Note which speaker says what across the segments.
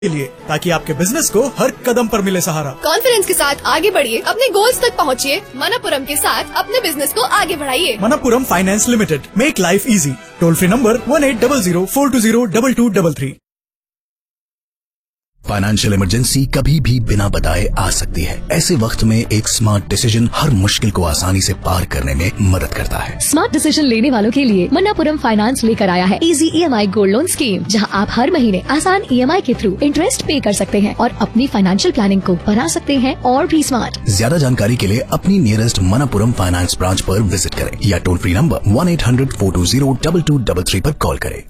Speaker 1: के लिए, ताकि आपके बिजनेस को हर कदम पर मिले सहारा।
Speaker 2: कॉन्फिडेंस के साथ आगे बढ़िए, अपने गोल्स तक पहुँचिए। मनप्पुरम के साथ अपने बिजनेस को आगे बढ़ाइए।
Speaker 1: Manappuram finance limited, make life easy. Toll free number 1800-420-2233।
Speaker 3: Financial emergency कभी भी बिना बताए आ सकती है। ऐसे वक्त में एक स्मार्ट डिसीजन हर मुश्किल को आसानी से पार करने में मदद करता है।
Speaker 4: स्मार्ट डिसीजन लेने वालों के लिए मनप्पुरम फाइनेंस लेकर आया है easy EMI gold loan scheme, जहां आप हर महीने आसान EMI के थ्रू इंटरेस्ट पे कर सकते हैं और अपनी फाइनेंशियल प्लानिंग को बना सकते हैं और भी स्मार्ट।
Speaker 3: ज्यादा जानकारी के लिए अपनी नियरेस्ट मनप्पुरम फाइनेंस ब्रांच पर विजिट करें या टोल फ्री नंबर 1800-420-2233 पर कॉल करें।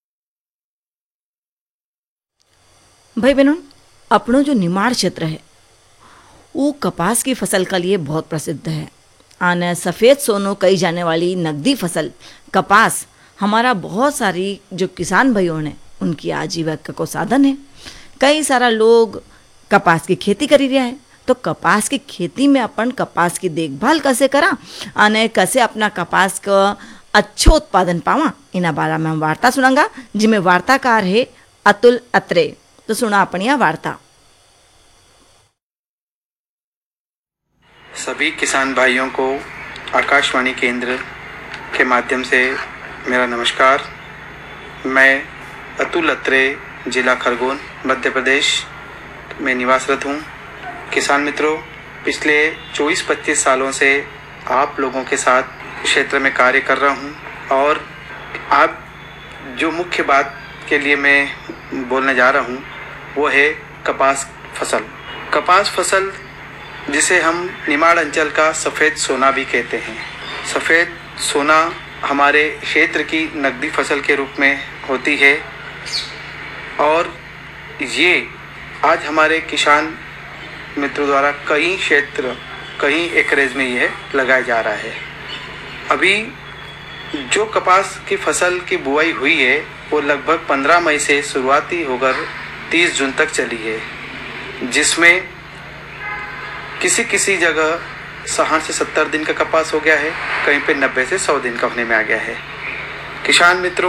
Speaker 5: भाई बहनों, अपनो जो निमाड़ क्षेत्र है वो कपास की फसल के लिए बहुत प्रसिद्ध है। आने सफ़ेद सोनो कही जाने वाली नकदी फसल कपास हमारा बहुत सारी जो किसान भाइयों ने उनकी आजीविका को साधन है। कई सारा लोग कपास की खेती करी रहा है, तो कपास की खेती में अपन कपास की देखभाल कैसे करा आने कैसे अपना कपास का अच्छो उत्पादन पावा, इना बारे में हम वार्ता सुनांगा, जिसमें वार्ताकार है अतुल अत्रे। तो सुना अपन यह वार्ता।
Speaker 6: सभी किसान भाइयों को आकाशवाणी केंद्र के माध्यम से मेरा नमस्कार। मैं अतुल अत्रे, जिला खरगोन, मध्य प्रदेश में निवासरत हूँ। किसान मित्रों, पिछले 24-25 सालों से आप लोगों के साथ क्षेत्र में कार्य कर रहा हूँ और आप जो मुख्य बात के लिए मैं बोलने जा रहा हूँ वो है कपास फसल। कपास फसल जिसे हम निमाड़ अंचल का सफ़ेद सोना भी कहते हैं। सफ़ेद सोना हमारे क्षेत्र की नकदी फसल के रूप में होती है और ये आज हमारे किसान मित्रों द्वारा कई क्षेत्र, कई एकरेज में यह लगाया जा रहा है। अभी जो कपास की फसल की बुआई हुई है वो लगभग 15 मई से शुरुआती होकर 30 जून तक चली है, जिसमें किसी किसी जगह 60 से 70 दिन का कपास हो गया है, कहीं पे 90 से 100 दिन का होने में आ गया है। किसान मित्रों,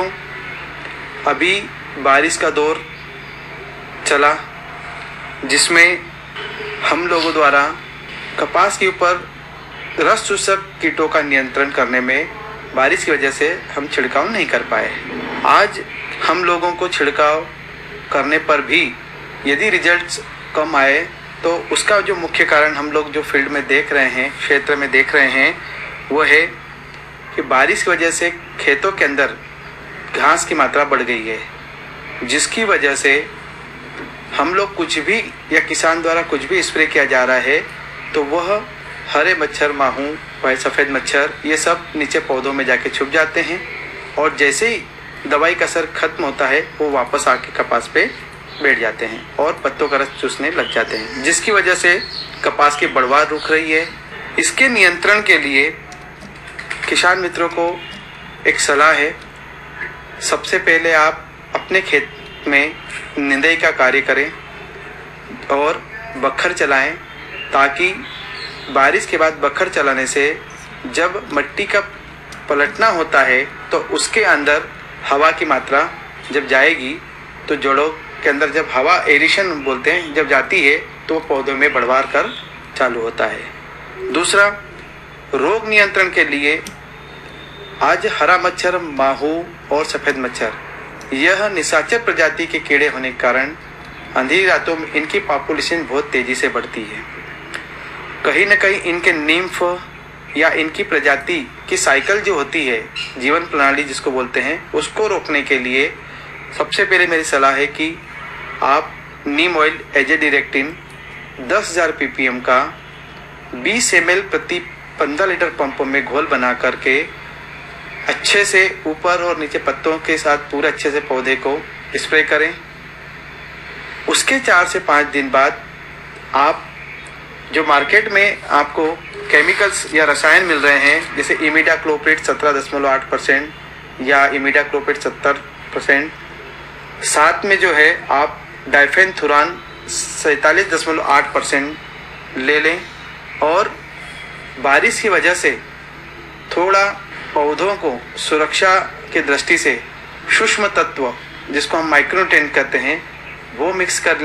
Speaker 6: अभी बारिश का दौर चला, जिसमें हम लोगों द्वारा कपास के ऊपर रस चूसक कीटों का नियंत्रण करने में बारिश की वजह से हम छिड़काव नहीं कर पाए। आज हम लोगों को छिड़काव करने पर भी यदि रिजल्ट्स कम आए तो उसका जो मुख्य कारण हम लोग जो फील्ड में देख रहे हैं, क्षेत्र में देख रहे हैं, वो है कि बारिश की वजह से खेतों के अंदर घास की मात्रा बढ़ गई है, जिसकी वजह से हम लोग कुछ भी या किसान द्वारा कुछ भी स्प्रे किया जा रहा है तो वह हरे मच्छर, माहू, वह सफ़ेद मच्छर, ये सब नीचे पौधों में जाके छुप जाते हैं और जैसे ही दवाई का असर खत्म होता है वो वापस आके कपास पे बैठ जाते हैं और पत्तों का रस चूसने लग जाते हैं, जिसकी वजह से कपास की बढ़वार रुक रही है। इसके नियंत्रण के लिए किसान मित्रों को एक सलाह है। सबसे पहले आप अपने खेत में निंदाई का कार्य करें और बखर चलाएं, ताकि बारिश के बाद बखर चलाने से जब मिट्टी का पलटना होता है तो उसके अंदर हवा की मात्रा जब जाएगी तो जड़ों के अंदर जब हवा एरिशन बोलते हैं, जब जाती है तो पौधों में बढ़वार कर चालू होता है। दूसरा, रोग नियंत्रण के लिए आज हरा मच्छर, माहू और सफ़ेद मच्छर, यह निशाचर प्रजाति के कीड़े होने के कारण अंधेरी रातों में इनकी पॉपुलेशन बहुत तेज़ी से बढ़ती है। कहीं न कहीं इनके निम्फ या इनकी प्रजाति की साइकिल जो होती है, जीवन प्रणाली जिसको बोलते हैं, उसको रोकने के लिए सबसे पहले मेरी सलाह है कि आप नीम ऑयल एजेडिरेक्टिन 10,000 ppm का 20 ml प्रति 15 लीटर पंप में घोल बना करके अच्छे से ऊपर और नीचे पत्तों के साथ पूरे अच्छे से पौधे को स्प्रे करें। उसके 4 से 5 दिन बाद आप जो मार्केट में आपको केमिकल्स या रसायन मिल रहे हैं, जैसे इमिडाक्लोप्रिड 17.8% या इमिडाक्लोप्रिड 70%, साथ में जो है आप डाइफेनथुरान 47.8% ले लें और बारिश की वजह से थोड़ा पौधों को सुरक्षा की दृष्टि से सूक्ष्म तत्व जिसको हम माइक्रोन्यूट्रिएंट कहते हैं वो मिक्स कर